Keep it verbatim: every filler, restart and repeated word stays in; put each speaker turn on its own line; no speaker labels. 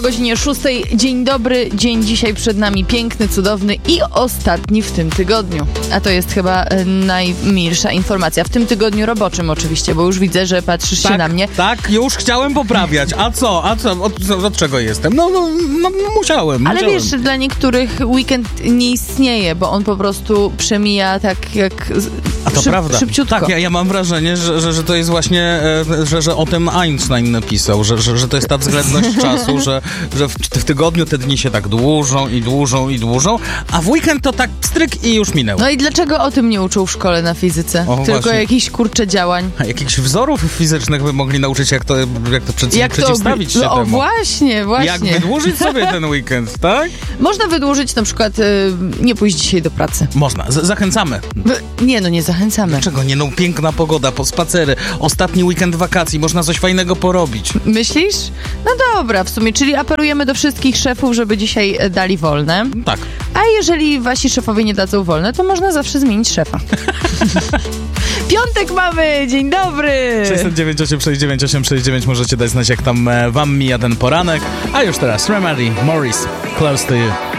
O godzinie szóstej. Dzień dobry, dzień dzisiaj przed nami piękny, cudowny i ostatni w tym tygodniu. A to jest chyba e, najmilsza informacja. W tym tygodniu roboczym oczywiście, bo już widzę, że patrzysz
tak,
się na mnie.
Tak, już chciałem poprawiać. A co? A co? Od, od czego jestem? No, no, no musiałem.
Ale
musiałem.
wiesz, dla niektórych weekend nie istnieje, bo on po prostu przemija tak jak
A to
szyb,
prawda.
szybciutko.
Tak, ja, ja mam wrażenie, że, że, że to jest właśnie, e, że, że o tym Einstein napisał, że, że, że to jest ta względność czasu, że, że w, w tygodniu te dni się tak dłużą i dłużą i dłużą, a w weekend to tak stryk i już minęło.
No i dlaczego o tym nie uczył w szkole na fizyce?
O,
Tylko
właśnie.
jakichś kurcze działań.
A jakichś wzorów fizycznych by mogli nauczyć, jak to, jak to przeciw,
Jak to
przeciwstawić
obli-
się
no,
temu.
O właśnie, właśnie.
Jak wydłużyć sobie ten weekend, tak?
Można wydłużyć na przykład y, nie pójść dzisiaj do pracy.
Można. Z- zachęcamy.
B- nie, no nie zachęcamy.
Dlaczego nie? No piękna pogoda, po spacery, ostatni weekend wakacji, można coś fajnego porobić.
Myślisz? No dobra, w sumie, czyli apelujemy do wszystkich szefów, żeby dzisiaj e, dali wolne.
Tak.
A jeżeli wasi szefowie nie dadzą wolne, to można zawsze zmienić szefa. Piątek mamy! Dzień dobry!
sześć dziewięć osiem sześć dziewięć osiem sześć dziewięć możecie dać znać, jak tam e, wam mija ten poranek. A już teraz Remedy, Morris, Close to You.